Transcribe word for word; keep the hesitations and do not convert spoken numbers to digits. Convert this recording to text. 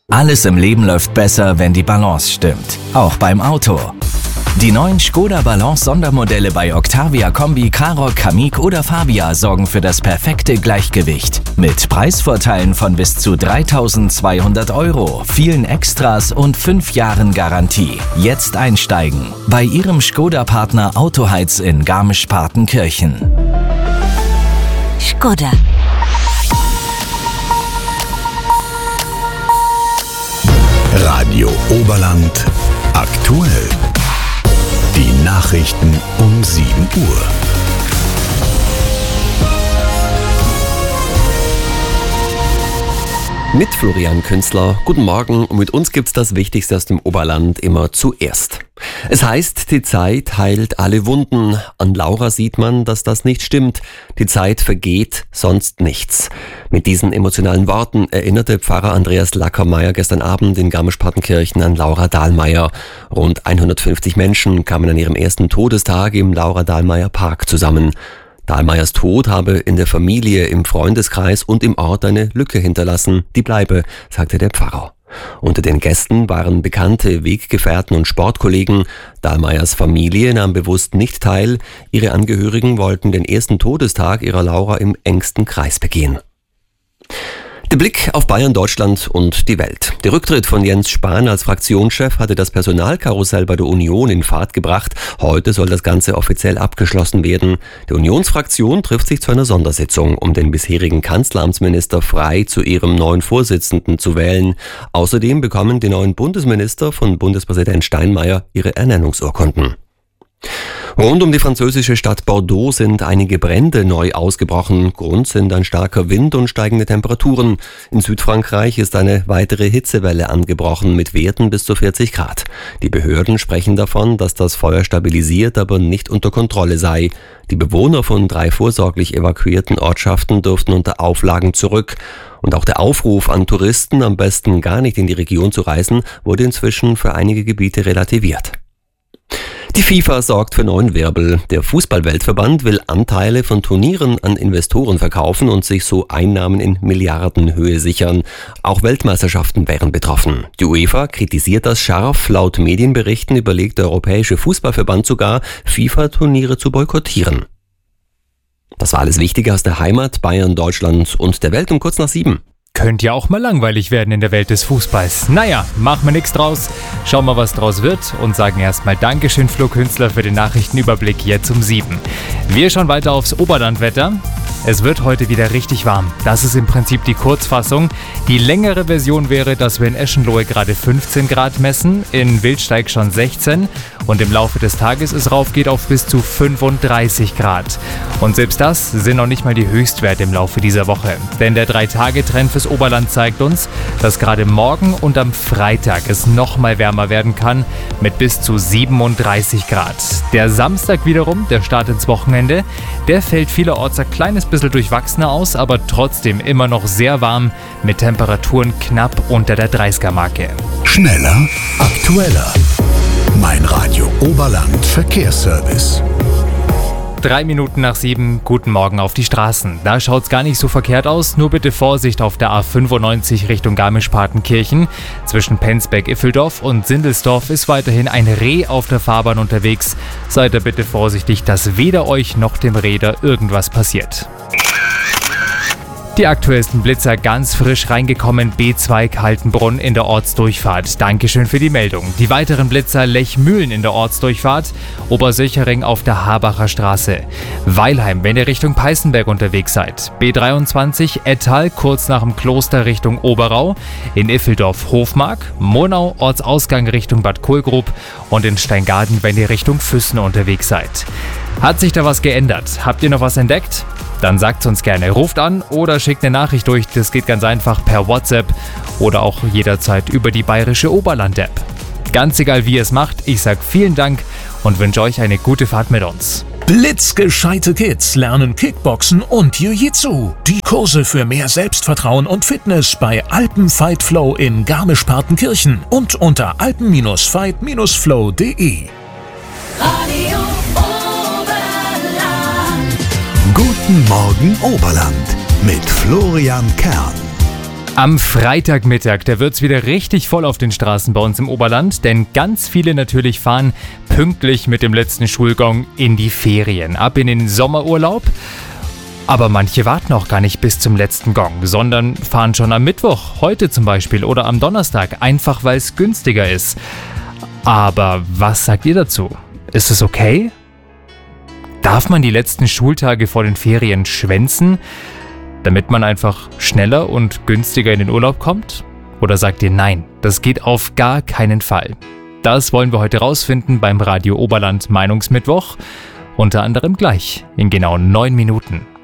Alles im Leben läuft besser, wenn die Balance stimmt. Auch beim Auto. Die neuen Skoda Balance Sondermodelle bei Octavia Kombi, Karoq, Kamiq oder Fabia sorgen für das perfekte Gleichgewicht. Mit Preisvorteilen von bis zu dreitausendzweihundert Euro, vielen Extras und fünf Jahren Garantie. Jetzt einsteigen. Bei Ihrem Skoda-Partner Autoheiz in Garmisch-Partenkirchen. Skoda. Radio Oberland aktuell. Die Nachrichten um sieben Uhr. Mit Florian Künzler. Guten Morgen und mit uns gibt's das Wichtigste aus dem Oberland immer zuerst. Es heißt, die Zeit heilt alle Wunden. An Laura sieht man, dass das nicht stimmt. Die Zeit vergeht, sonst nichts. Mit diesen emotionalen Worten erinnerte Pfarrer Andreas Lackermeier gestern Abend in Garmisch-Partenkirchen an Laura Dahlmeier. Rund hundertfünfzig Menschen kamen an ihrem ersten Todestag im Laura-Dahlmeier-Park zusammen. Dahlmeiers Tod habe in der Familie, im Freundeskreis und im Ort eine Lücke hinterlassen, die bleibe, sagte der Pfarrer. Unter den Gästen waren Bekannte, Weggefährten und Sportkollegen. Dahlmeiers Familie nahm bewusst nicht teil. Ihre Angehörigen wollten den ersten Todestag ihrer Laura im engsten Kreis begehen. Der Blick auf Bayern, Deutschland und die Welt. Der Rücktritt von Jens Spahn als Fraktionschef hatte das Personalkarussell bei der Union in Fahrt gebracht. Heute soll das Ganze offiziell abgeschlossen werden. Die Unionsfraktion trifft sich zu einer Sondersitzung, um den bisherigen Kanzleramtsminister Frey zu ihrem neuen Vorsitzenden zu wählen. Außerdem bekommen die neuen Bundesminister von Bundespräsident Steinmeier ihre Ernennungsurkunden. Rund um die französische Stadt Bordeaux sind einige Brände neu ausgebrochen. Grund sind ein starker Wind und steigende Temperaturen. In Südfrankreich ist eine weitere Hitzewelle angebrochen mit Werten bis zu vierzig Grad. Die Behörden sprechen davon, dass das Feuer stabilisiert, aber nicht unter Kontrolle sei. Die Bewohner von drei vorsorglich evakuierten Ortschaften durften unter Auflagen zurück. Und auch der Aufruf an Touristen, am besten gar nicht in die Region zu reisen, wurde inzwischen für einige Gebiete relativiert. Die FIFA sorgt für neuen Wirbel. Der Fußball-Weltverband will Anteile von Turnieren an Investoren verkaufen und sich so Einnahmen in Milliardenhöhe sichern. Auch Weltmeisterschaften wären betroffen. Die UEFA kritisiert das scharf. Laut Medienberichten überlegt der Europäische Fußballverband sogar, FIFA-Turniere zu boykottieren. Das war alles Wichtige aus der Heimat, Bayern, Deutschland und der Welt um kurz nach sieben. Könnte ja auch mal langweilig werden in der Welt des Fußballs. Naja, machen wir nichts draus. Schauen wir, was draus wird und sagen erstmal Dankeschön, Flo Künzler, für den Nachrichtenüberblick jetzt um sieben. Wir schauen weiter aufs Oberlandwetter. Es wird heute wieder richtig warm. Das ist im Prinzip die Kurzfassung. Die längere Version wäre, dass wir in Eschenlohe gerade fünfzehn Grad messen, in Wildsteig schon sechzehn und im Laufe des Tages es raufgeht auf bis zu fünfunddreißig Grad. Und selbst das sind noch nicht mal die Höchstwerte im Laufe dieser Woche. Denn der drei Tage Trend fürs Oberland zeigt uns, dass gerade morgen und am Freitag es noch mal wärmer werden kann mit bis zu siebenunddreißig Grad. Der Samstag wiederum, der Start ins Wochenende, der fällt vielerorts ein kleines bisschen durchwachsener aus, aber trotzdem immer noch sehr warm mit Temperaturen knapp unter der dreißiger-Marke. Schneller, aktueller. Mein Radio Oberland Verkehrsservice. Drei Minuten nach sieben, guten Morgen auf die Straßen. Da schaut's gar nicht so verkehrt aus, nur bitte Vorsicht auf der A fünfundneunzig Richtung Garmisch-Partenkirchen. Zwischen Penzberg-Iffeldorf und Sindelsdorf ist weiterhin ein Reh auf der Fahrbahn unterwegs. Seid da bitte vorsichtig, dass weder euch noch dem Räder irgendwas passiert. Die aktuellsten Blitzer ganz frisch reingekommen, B zwei Kaltenbrunn in der Ortsdurchfahrt. Dankeschön für die Meldung. Die weiteren Blitzer Lechmühlen in der Ortsdurchfahrt, Obersöchering auf der Habacher Straße. Weilheim, wenn ihr Richtung Peißenberg unterwegs seid. B dreiundzwanzig Ettal kurz nach dem Kloster Richtung Oberau. In Iffeldorf Hofmark, Monau Ortsausgang Richtung Bad Kohlgrub und in Steingaden, wenn ihr Richtung Füssen unterwegs seid. Hat sich da was geändert? Habt ihr noch was entdeckt? Dann sagt's uns gerne. Ruft an oder schickt eine Nachricht durch. Das geht ganz einfach per WhatsApp oder auch jederzeit über die Bayerische Oberland-App. Ganz egal, wie ihr es macht, ich sag vielen Dank und wünsche euch eine gute Fahrt mit uns. Blitzgescheite Kids lernen Kickboxen und Jiu-Jitsu. Die Kurse für mehr Selbstvertrauen und Fitness bei Alpen Fight Flow in Garmisch-Partenkirchen und unter alpen Fight Flow punkt de. Radio Guten Morgen Oberland mit Florian Kern. Am Freitagmittag, da wird's wieder richtig voll auf den Straßen bei uns im Oberland, denn ganz viele natürlich fahren pünktlich mit dem letzten Schulgong in die Ferien, ab in den Sommerurlaub. Aber manche warten auch gar nicht bis zum letzten Gong, sondern fahren schon am Mittwoch, heute zum Beispiel, oder am Donnerstag, einfach weil es günstiger ist. Aber was sagt ihr dazu? Ist es okay? Darf man die letzten Schultage vor den Ferien schwänzen, damit man einfach schneller und günstiger in den Urlaub kommt? Oder sagt ihr nein, das geht auf gar keinen Fall? Das wollen wir heute rausfinden beim Radio Oberland Meinungsmittwoch. Unter anderem gleich in genau neun Minuten.